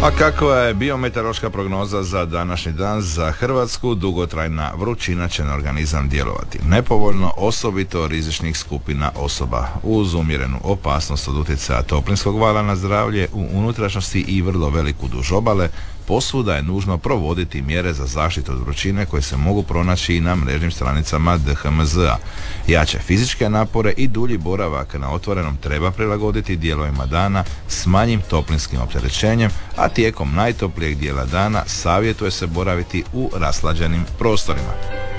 A kakva je biometeorološka prognoza za današnji dan za Hrvatsku? Dugotrajna vrućina će na organizam djelovati nepovoljno, osobito rizičnih skupina osoba, uz umjerenu opasnost od utjecaja toplinskog vala na zdravlje u unutrašnjosti i vrlo veliku duž obale. Posvuda je nužno provoditi mjere za zaštitu od vrućine koje se mogu pronaći i na mrežnim stranicama DHMZ-a. Jače fizičke napore i dulji boravak na otvorenom treba prilagoditi dijelovima dana s manjim toplinskim opterećenjem, a tijekom najtoplijeg dijela dana savjetuje se boraviti u rashlađenim prostorima.